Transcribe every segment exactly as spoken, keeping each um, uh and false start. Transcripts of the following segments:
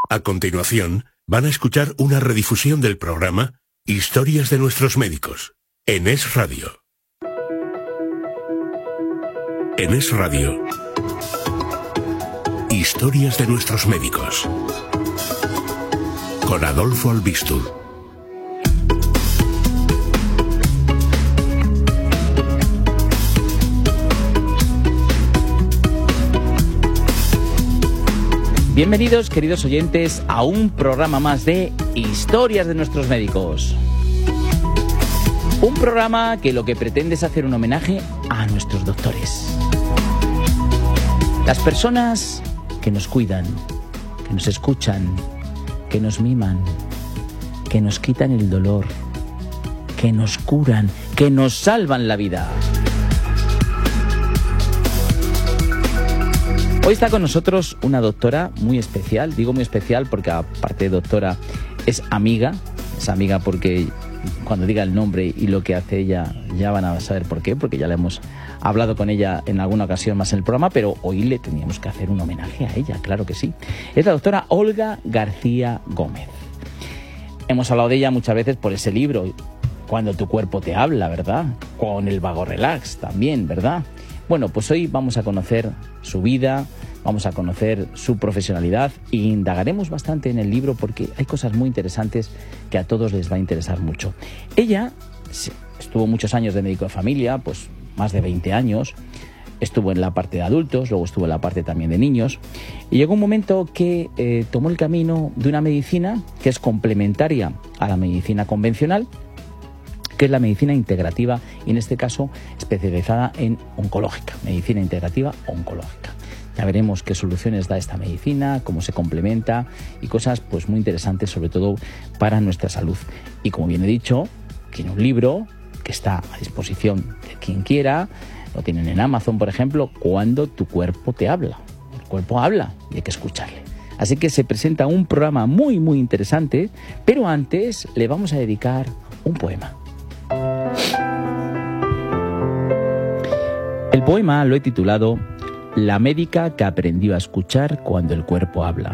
A continuación, van a escuchar una redifusión del programa Historias de nuestros médicos, en Es Radio. En Es Radio, Historias de nuestros médicos, con Adolfo Albistur. Bienvenidos, queridos oyentes, a un programa más de Historias de nuestros médicos. Un programa que lo que pretende es hacer un homenaje a nuestros doctores. Las personas que nos cuidan, que nos escuchan, que nos miman, que nos quitan el dolor, que nos curan, que nos salvan la vida. Hoy está con nosotros una doctora muy especial. Digo muy especial porque aparte de doctora es amiga. Es amiga porque cuando diga el nombre y lo que hace ella ya van a saber por qué, porque ya le hemos hablado con ella en alguna ocasión más en el programa, pero hoy le teníamos que hacer un homenaje a ella, claro que sí. Es la doctora Olga García Gómez. Hemos hablado de ella muchas veces por ese libro, Cuando tu cuerpo te habla, ¿verdad? Con el Vago Relax también, ¿verdad? Bueno, pues hoy vamos a conocer su vida, vamos a conocer su profesionalidad e indagaremos bastante en el libro porque hay cosas muy interesantes que a todos les va a interesar mucho. Ella estuvo muchos años de médico de familia, pues más de veinte años, estuvo en la parte de adultos, luego estuvo en la parte también de niños y llegó un momento que eh, tomó el camino de una medicina que es complementaria a la medicina convencional, que es la medicina integrativa y en este caso especializada en oncológica, medicina integrativa oncológica. Ya veremos qué soluciones da esta medicina, cómo se complementa y cosas pues muy interesantes sobre todo para nuestra salud. Y como bien he dicho, tiene un libro que está a disposición de quien quiera, lo tienen en Amazon por ejemplo, Cuando tu cuerpo te habla. El cuerpo habla y hay que escucharle. Así que se presenta un programa muy muy interesante, pero antes le vamos a dedicar un poema. El poema lo he titulado La médica que aprendió a escuchar cuando el cuerpo habla.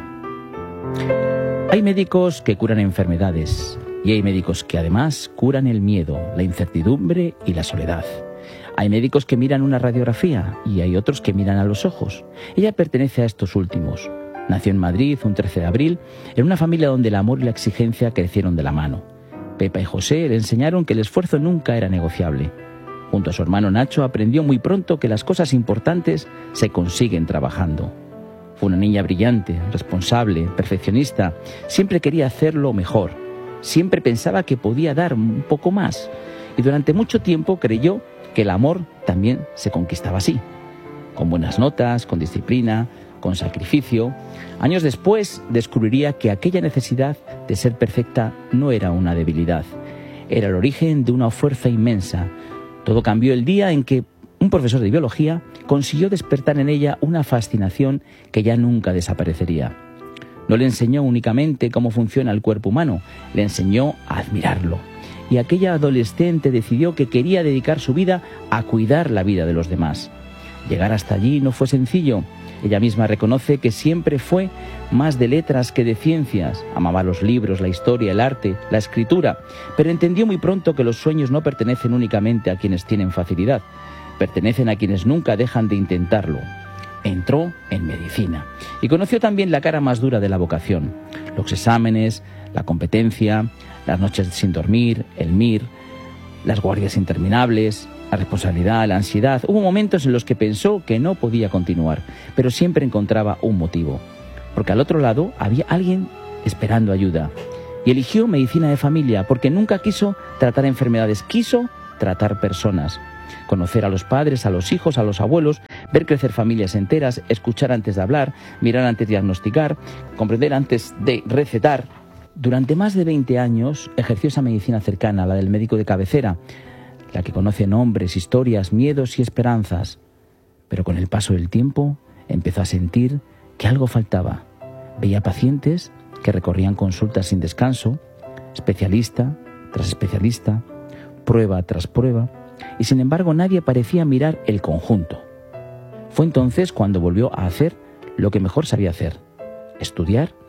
Hay médicos que curan enfermedades y hay médicos que además curan el miedo, la incertidumbre y la soledad. Hay médicos que miran una radiografía y hay otros que miran a los ojos. Ella pertenece a estos últimos. Nació en Madrid un trece de abril en una familia donde el amor y la exigencia crecieron de la mano. Pepa y José le enseñaron que el esfuerzo nunca era negociable. Junto a su hermano Nacho aprendió muy pronto que las cosas importantes se consiguen trabajando. Fue una niña brillante, responsable, perfeccionista. Siempre quería hacerlo mejor. Siempre pensaba que podía dar un poco más. Y durante mucho tiempo creyó que el amor también se conquistaba así. Con buenas notas, con disciplina, con sacrificio. Años después descubriría que aquella necesidad de ser perfecta no era una debilidad. Era el origen de una fuerza inmensa. Todo cambió el día en que un profesor de biología consiguió despertar en ella una fascinación que ya nunca desaparecería. No le enseñó únicamente cómo funciona el cuerpo humano, le enseñó a admirarlo. Y aquella adolescente decidió que quería dedicar su vida a cuidar la vida de los demás. Llegar hasta allí no fue sencillo. Ella misma reconoce que siempre fue más de letras que de ciencias. Amaba los libros, la historia, el arte, la escritura, pero entendió muy pronto que los sueños no pertenecen únicamente a quienes tienen facilidad, pertenecen a quienes nunca dejan de intentarlo. Entró en medicina y conoció también la cara más dura de la vocación, los exámenes, la competencia, las noches sin dormir, el M I R, las guardias interminables, la responsabilidad, la ansiedad. Hubo momentos en los que pensó que no podía continuar, pero siempre encontraba un motivo, porque al otro lado había alguien esperando ayuda. Y eligió medicina de familia porque nunca quiso tratar enfermedades, quiso tratar personas. Conocer a los padres, a los hijos, a los abuelos, ver crecer familias enteras, escuchar antes de hablar, mirar antes de diagnosticar, comprender antes de recetar. Durante más de veinte años ejerció esa medicina cercana, la del médico de cabecera, la que conoce nombres, historias, miedos y esperanzas. Pero con el paso del tiempo empezó a sentir que algo faltaba. Veía pacientes que recorrían consultas sin descanso, especialista tras especialista, prueba tras prueba, y sin embargo nadie parecía mirar el conjunto. Fue entonces cuando volvió a hacer lo que mejor sabía hacer: estudiar,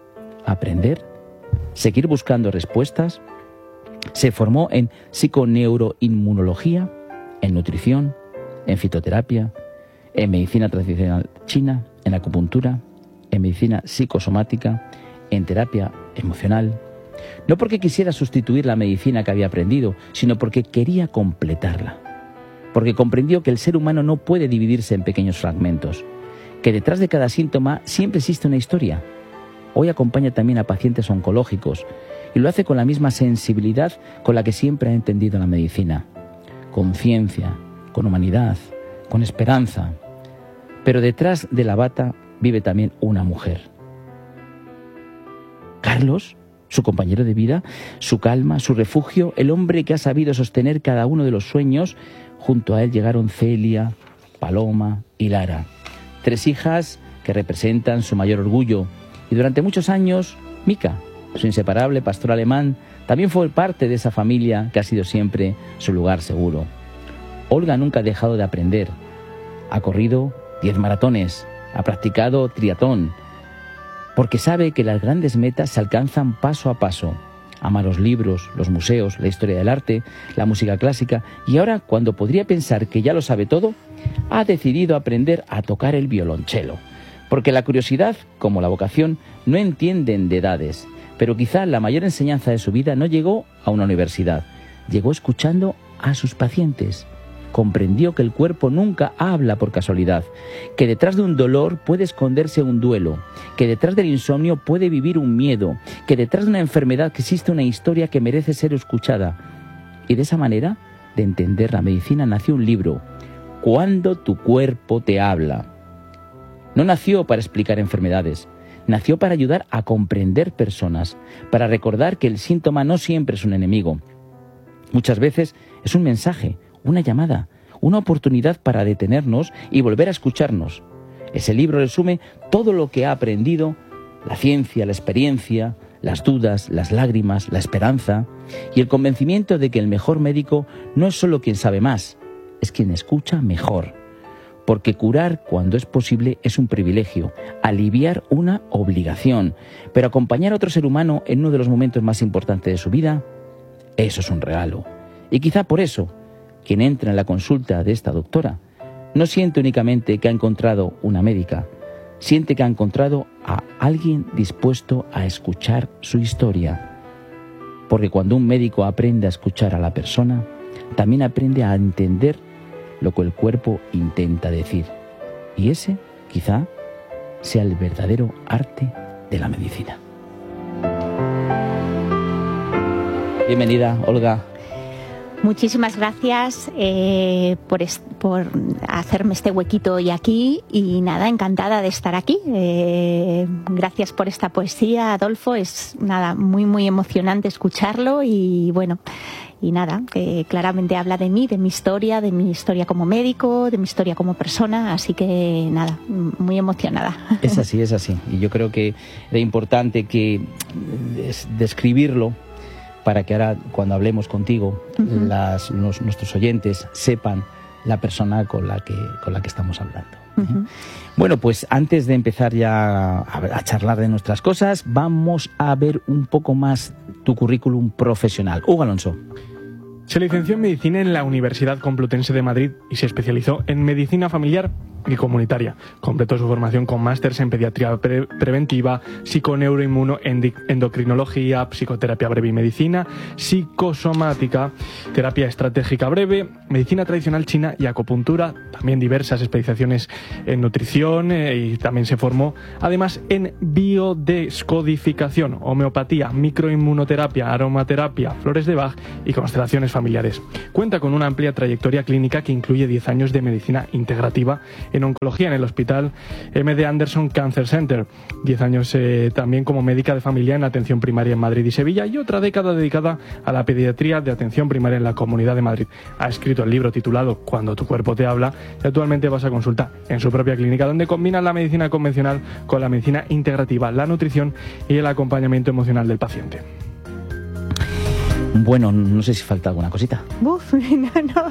aprender, seguir buscando respuestas. Se formó en psiconeuroinmunología, en nutrición, en fitoterapia, en medicina tradicional china, en acupuntura, en medicina psicosomática, en terapia emocional. No porque quisiera sustituir la medicina que había aprendido, sino porque quería completarla. Porque comprendió que el ser humano no puede dividirse en pequeños fragmentos, que detrás de cada síntoma siempre existe una historia. Hoy acompaña también a pacientes oncológicos y lo hace con la misma sensibilidad con la que siempre ha entendido la medicina. Con ciencia, con humanidad, con esperanza. Pero detrás de la bata vive también una mujer. Carlos, su compañero de vida, su calma, su refugio, el hombre que ha sabido sostener cada uno de los sueños. Junto a él llegaron Celia, Paloma y Lara, tres hijas que representan su mayor orgullo. Y durante muchos años, Mica, su inseparable pastor alemán, también fue parte de esa familia que ha sido siempre su lugar seguro. Olga nunca ha dejado de aprender. Ha corrido diez maratones, ha practicado triatlón, porque sabe que las grandes metas se alcanzan paso a paso. Ama los libros, los museos, la historia del arte, la música clásica, y ahora, cuando podría pensar que ya lo sabe todo, ha decidido aprender a tocar el violonchelo. Porque la curiosidad, como la vocación, no entienden de edades, pero quizá la mayor enseñanza de su vida no llegó a una universidad, llegó escuchando a sus pacientes. Comprendió que el cuerpo nunca habla por casualidad, que detrás de un dolor puede esconderse un duelo, que detrás del insomnio puede vivir un miedo, que detrás de una enfermedad existe una historia que merece ser escuchada. Y de esa manera de entender la medicina nació un libro, Cuando tu cuerpo te habla. No nació para explicar enfermedades, nació para ayudar a comprender personas, para recordar que el síntoma no siempre es un enemigo. Muchas veces es un mensaje, una llamada, una oportunidad para detenernos y volver a escucharnos. Ese libro resume todo lo que ha aprendido, la ciencia, la experiencia, las dudas, las lágrimas, la esperanza y el convencimiento de que el mejor médico no es solo quien sabe más, es quien escucha mejor. Porque curar cuando es posible es un privilegio, aliviar una obligación, pero acompañar a otro ser humano en uno de los momentos más importantes de su vida, eso es un regalo. Y quizá por eso, quien entra en la consulta de esta doctora no siente únicamente que ha encontrado una médica, siente que ha encontrado a alguien dispuesto a escuchar su historia. Porque cuando un médico aprende a escuchar a la persona, también aprende a entender lo que el cuerpo intenta decir. Y ese, quizá, sea el verdadero arte de la medicina. Bienvenida, Olga. Muchísimas gracias eh, por, por hacerme este huequito hoy aquí y nada, encantada de estar aquí. Eh, gracias por esta poesía, Adolfo. Es nada, muy muy emocionante escucharlo y bueno, y nada, que claramente habla de mí, de mi historia, de mi historia como médico, de mi historia como persona, así que nada, muy emocionada. Es así, es así. Y yo creo que era importante que describirlo para que ahora, cuando hablemos contigo, uh-huh. las, los, nuestros oyentes sepan la persona con la que, con la que estamos hablando. Uh-huh. Bueno, pues antes de empezar ya a, a charlar de nuestras cosas, vamos a ver un poco más tu currículum profesional. Hugo Alonso. Se licenció en Medicina en la Universidad Complutense de Madrid y se especializó en Medicina Familiar y Comunitaria. Completó su formación con másters en Pediatría pre Preventiva, Psiconeuroinmuno, Endocrinología, Psicoterapia Breve y Medicina, Psicosomática, Terapia Estratégica Breve, Medicina Tradicional China y Acupuntura. También diversas especializaciones en Nutrición eh, y también se formó además en Biodescodificación, Homeopatía, Microinmunoterapia, Aromaterapia, Flores de Bach y Constelaciones familiares. Cuenta con una amplia trayectoria clínica que incluye diez años de medicina integrativa en oncología en el Hospital M D Anderson Cancer Center, diez años eh, también como médica de familia en atención primaria en Madrid y Sevilla y otra década dedicada a la pediatría de atención primaria en la Comunidad de Madrid. Ha escrito el libro titulado Cuando tu cuerpo te habla y actualmente vas a consulta en su propia clínica donde combina la medicina convencional con la medicina integrativa, la nutrición y el acompañamiento emocional del paciente. Bueno, no sé si falta alguna cosita. Uf, no, no.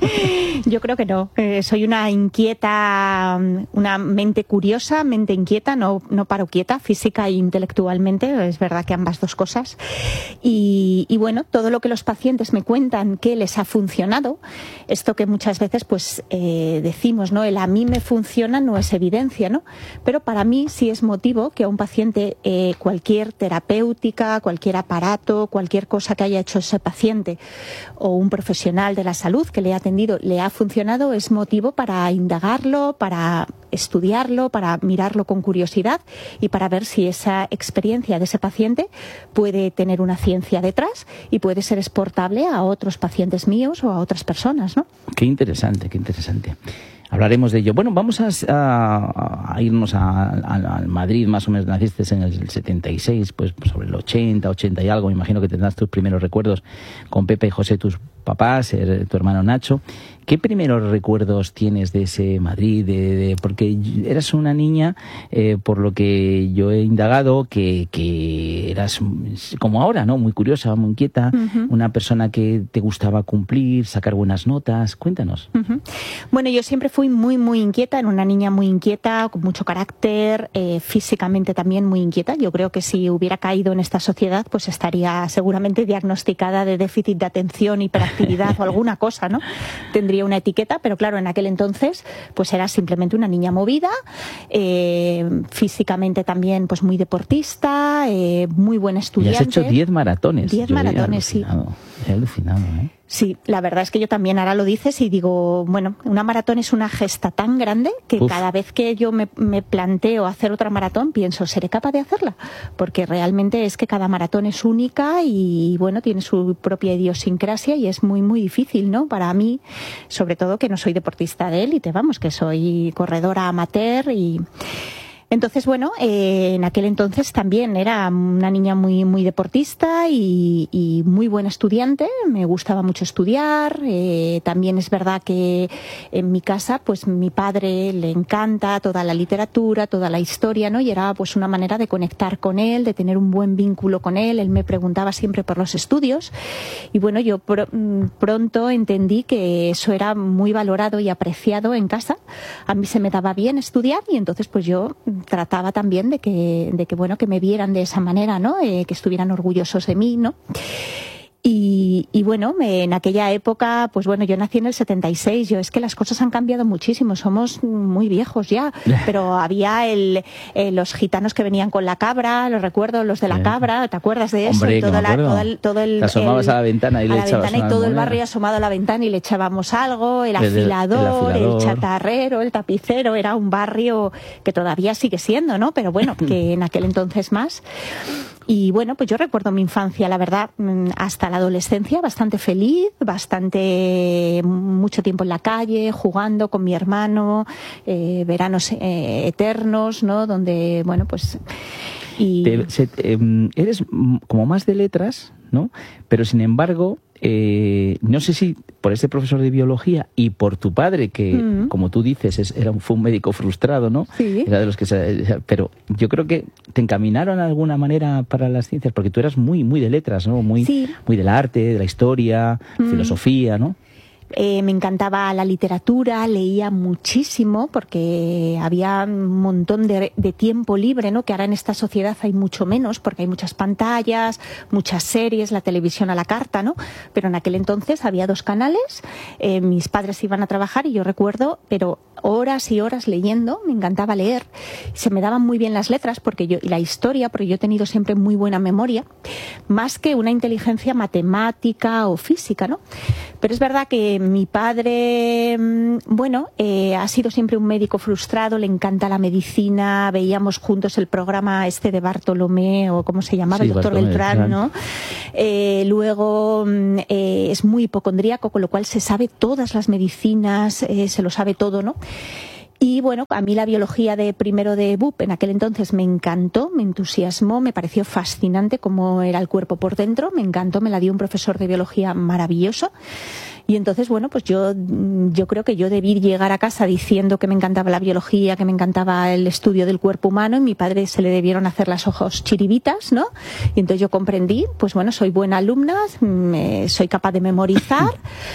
Yo creo que no. Eh, soy una inquieta, una mente curiosa, mente inquieta, no, no paro quieta, física e intelectualmente. Es verdad que ambas dos cosas. Y, y bueno, todo lo que los pacientes me cuentan que les ha funcionado, esto que muchas veces pues eh, decimos, ¿no? El a mí me funciona no es evidencia, ¿no? Pero para mí sí es motivo que a un paciente eh, cualquier terapéutica, cualquier aparato, cualquier cosa que haya hecho ese paciente o un profesional de la salud que le ha atendido le ha funcionado, es motivo para indagarlo, para estudiarlo, para mirarlo con curiosidad y para ver si esa experiencia de ese paciente puede tener una ciencia detrás y puede ser exportable a otros pacientes míos o a otras personas, ¿no? Qué interesante, qué interesante. Hablaremos de ello. Bueno, vamos a, a, a irnos a, a, al Madrid, más o menos naciste en el setenta y seis, pues sobre el ochenta, ochenta y algo, me imagino que tendrás tus primeros recuerdos con Pepe y José, tus papás, eh, tu hermano Nacho. ¿Qué primeros recuerdos tienes de ese Madrid? De, de, porque eras una niña, eh, por lo que yo he indagado, que, que eras como ahora, ¿no? Muy curiosa, muy inquieta, uh-huh. Una persona que te gustaba cumplir, sacar buenas notas. Cuéntanos. Uh-huh. Bueno, yo siempre fui muy, muy inquieta, era una niña muy inquieta, con mucho carácter, eh, físicamente también muy inquieta. Yo creo que si hubiera caído en esta sociedad, pues estaría seguramente diagnosticada de déficit de atención, hiperactividad o alguna cosa, ¿no? Tendría una etiqueta, pero claro, en aquel entonces pues era simplemente una niña movida, eh, físicamente también pues muy deportista, eh, muy buen estudiante. Y has hecho diez maratones. diez maratones, sí. He alucinado, ¿eh? Sí, la verdad es que yo también ahora lo dices y digo, bueno, una maratón es una gesta tan grande que Uf. cada vez que yo me, me planteo hacer otra maratón pienso, ¿seré capaz de hacerla? Porque realmente es que cada maratón es única y bueno, tiene su propia idiosincrasia y es muy, muy difícil, ¿no? Para mí, sobre todo que no soy deportista de élite, vamos, que soy corredora amateur y... Entonces, bueno, eh, en aquel entonces también era una niña muy muy deportista y, y muy buena estudiante, me gustaba mucho estudiar, eh, también es verdad que en mi casa pues mi padre le encanta toda la literatura, toda la historia, ¿no? Y era pues una manera de conectar con él, de tener un buen vínculo con él, él me preguntaba siempre por los estudios y bueno, yo pr- pronto entendí que eso era muy valorado y apreciado en casa, a mí se me daba bien estudiar y entonces pues yo trataba también de que, de que bueno, que me vieran de esa manera, ¿no? Eh, que estuvieran orgullosos de mí, ¿no? Y, y bueno, me, en aquella época, pues bueno, yo nací en el setenta y seis, yo es que las cosas han cambiado muchísimo, somos muy viejos ya, pero había el, eh, los gitanos que venían con la cabra, los recuerdo, los de la cabra, ¿te acuerdas de eso? Hombre, todo, la, todo el, todo el, Te asomabas el, a la ventana y le echabas ventana y todo moneda. El barrio asomado a la ventana y le echábamos algo, el, el, afilador, el afilador, el chatarrero, el tapicero, era un barrio que todavía sigue siendo, ¿no? Pero bueno, que en aquel entonces más. Y bueno, pues yo recuerdo mi infancia, la verdad, hasta la adolescencia, bastante feliz, bastante mucho tiempo en la calle, jugando con mi hermano, eh, veranos eh, eternos, ¿no? Donde, bueno, pues... Y... Te, se, eh, eres como más de letras, ¿no? Pero sin embargo, eh, no sé si por ese profesor de biología y por tu padre, que mm. como tú dices, es, era un, fue un médico frustrado, ¿no? Sí. Era de los que se, pero yo creo que te encaminaron de alguna manera para las ciencias, porque tú eras muy, muy de letras, ¿no? Muy, sí. muy del arte, de la historia, mm. filosofía, ¿no? Eh, me encantaba la literatura, leía muchísimo porque había un montón de, de tiempo libre, ¿no? Que ahora en esta sociedad hay mucho menos porque hay muchas pantallas, muchas series, la televisión a la carta, ¿no? Pero en aquel entonces había dos canales, eh, mis padres iban a trabajar y yo recuerdo, pero horas y horas leyendo, me encantaba leer, se me daban muy bien las letras porque yo, y la historia, porque yo he tenido siempre muy buena memoria, más que una inteligencia matemática o física, ¿no? Pero es verdad que mi padre, bueno, eh, ha sido siempre un médico frustrado, le encanta la medicina, veíamos juntos el programa este de Bartolomé, o cómo se llamaba, sí, el doctor Beltrán, Beltrán, ¿no? Eh, luego eh, es muy hipocondríaco, con lo cual se sabe todas las medicinas, eh, se lo sabe todo, ¿no? Y bueno, a mí la biología de primero de B U P en aquel entonces me encantó, me entusiasmó, me pareció fascinante cómo era el cuerpo por dentro, me encantó, me la dio un profesor de biología maravilloso. Y entonces, bueno, pues yo, yo creo que yo debí llegar a casa diciendo que me encantaba la biología, que me encantaba el estudio del cuerpo humano, y mi padre se le debieron hacer las ojos chiribitas, ¿no? Y entonces yo comprendí, pues bueno, soy buena alumna, me, soy capaz de memorizar,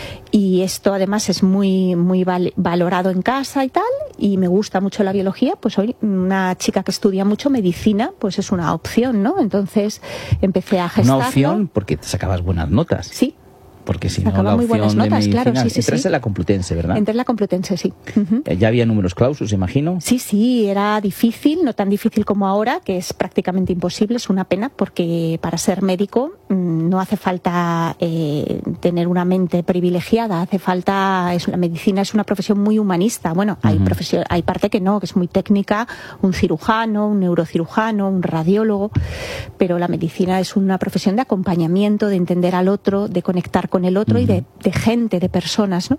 y esto además es muy, muy val, valorado en casa y tal, y me gusta mucho la biología, pues soy una chica que estudia mucho medicina, pues es una opción, ¿no? Entonces empecé a gestarlo. Una opción porque te sacabas buenas notas. Sí. Porque si Sacaba no, la muy opción buenas notas, de medicina... claro, sí, sí, Entraste sí. en la Complutense, ¿verdad? Entré en la Complutense, sí. Uh-huh. Ya había números clausus, imagino. Sí, sí, era difícil, no tan difícil como ahora, que es prácticamente imposible, es una pena, porque para ser médico mmm, no hace falta eh, tener una mente privilegiada, hace falta, es, la medicina es una profesión muy humanista. Bueno, hay, uh-huh. profesión, hay parte que no, que es muy técnica, un cirujano, un neurocirujano, un radiólogo, pero la medicina es una profesión de acompañamiento, de entender al otro, de conectar con el otro, uh-huh. y de de gente, de personas, ¿no?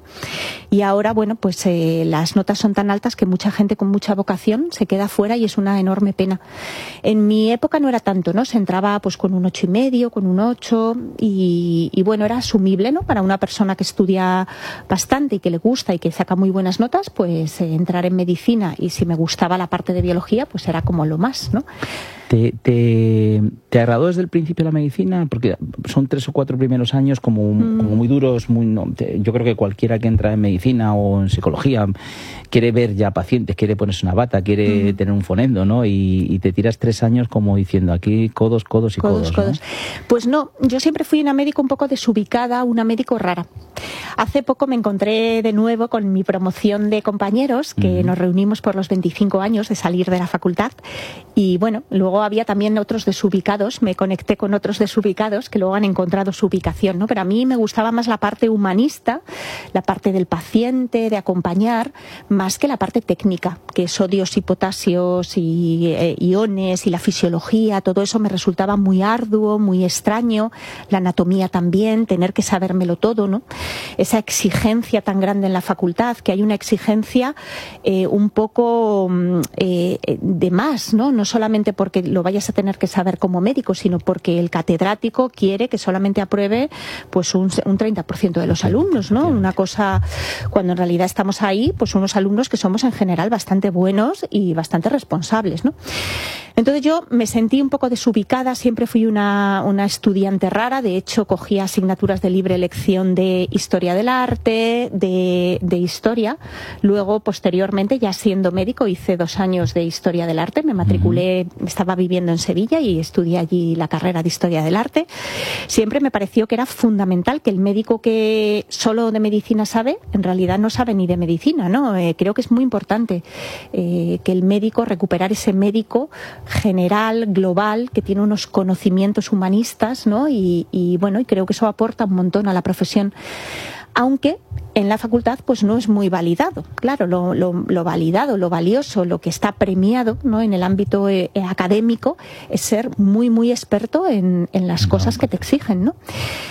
Y ahora, bueno, pues eh, las notas son tan altas que mucha gente con mucha vocación se queda fuera, y es una enorme pena. En mi época no era tanto, ¿no? Se entraba pues con un ocho y medio, con un ocho, y, y bueno, era asumible, ¿no? Para una persona que estudia bastante y que le gusta y que saca muy buenas notas, pues eh, entrar en medicina, y si me gustaba la parte de biología, pues era como lo más, ¿no? ¿Te, te, te agradó desde el principio la medicina? Porque son tres o cuatro primeros años como, mm. como muy duros. Muy, no, te, yo creo que cualquiera que entra en medicina o en psicología quiere ver ya pacientes, quiere ponerse una bata, quiere mm. tener un fonendo, ¿no? Y, y te tiras tres años como diciendo aquí codos, codos y codos. codos, codos. ¿No? Pues no, yo siempre fui una médico un poco desubicada, una médico rara. Hace poco me encontré de nuevo con mi promoción de compañeros, que mm. nos reunimos por los veinticinco años de salir de la facultad, y bueno, luego había también otros desubicados, me conecté con otros desubicados que luego han encontrado su ubicación, ¿no? Pero a mí me gustaba más la parte humanista, la parte del paciente, de acompañar, más que la parte técnica, que es sodios y potasios y eh, iones y la fisiología, todo eso me resultaba muy arduo, muy extraño, la anatomía también, tener que sabérmelo todo, ¿no? Esa exigencia tan grande en la facultad, que hay una exigencia eh, un poco eh, de más, ¿no? No solamente porque lo vayas a tener que saber como médico, sino porque el catedrático quiere que solamente apruebe pues un, un treinta por ciento de los alumnos, ¿no? Una cosa, cuando en realidad estamos ahí, pues unos alumnos que somos en general bastante buenos y bastante responsables, ¿no? Entonces yo me sentí un poco desubicada, siempre fui una, una estudiante rara, de hecho cogía asignaturas de libre elección de historia del arte, de, de historia, luego posteriormente ya siendo médico hice dos años de historia del arte, me matriculé, uh-huh. estaba viviendo en Sevilla y estudié allí la carrera de historia del arte. Siempre me pareció que era fundamental que el médico que solo de medicina sabe, en realidad no sabe ni de medicina, ¿no? Eh, creo que es muy importante eh, que el médico, recuperar ese médico general, global, que tiene unos conocimientos humanistas, ¿no? Y, y bueno, y creo que eso aporta un montón a la profesión, aunque en la facultad pues no es muy validado. Claro, lo, lo, lo validado, lo valioso, lo que está premiado, ¿no? En el ámbito eh, académico es ser muy, muy experto en, en las cosas que te exigen, ¿no?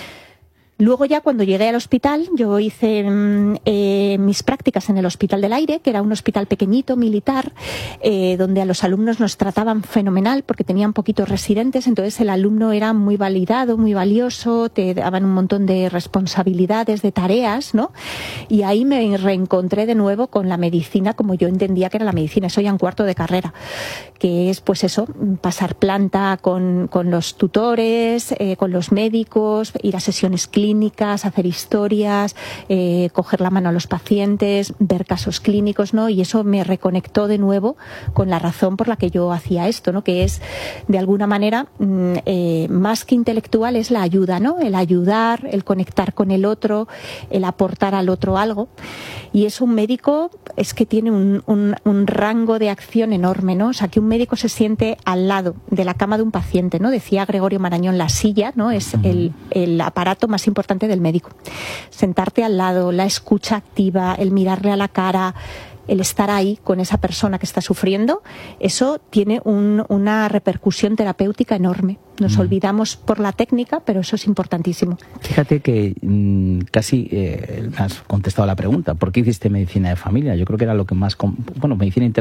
Luego ya cuando llegué al hospital, yo hice eh, mis prácticas en el Hospital del Aire, que era un hospital pequeñito, militar, eh, donde a los alumnos nos trataban fenomenal porque tenían poquitos residentes, entonces el alumno era muy validado, muy valioso, te daban un montón de responsabilidades, de tareas, ¿no? Y ahí me reencontré de nuevo con la medicina como yo entendía que era la medicina, eso ya en cuarto de carrera, que es pues eso, pasar planta con, con los tutores, eh, con los médicos, ir a sesiones clínicas, hacer historias, eh, coger la mano a los pacientes, ver casos clínicos, ¿no? Y eso me reconectó de nuevo con la razón por la que yo hacía esto, ¿no? Que es, de alguna manera, eh, más que intelectual, es la ayuda, ¿no? El ayudar, el conectar con el otro, el aportar al otro algo. Y es un médico, es que tiene un, un, un rango de acción enorme, ¿no? O sea, que un médico se siente al lado de la cama de un paciente, ¿no? Decía Gregorio Marañón, la silla, ¿no? Es el, el aparato más importante del médico. Sentarte al lado, la escucha activa, el mirarle a la cara, el estar ahí con esa persona que está sufriendo, eso tiene un, una repercusión terapéutica enorme. Nos mm. olvidamos por la técnica, pero eso es importantísimo. Fíjate que mmm, casi eh, has contestado a la pregunta. ¿Por qué hiciste medicina de familia? Yo creo que era lo que más... Bueno, medicina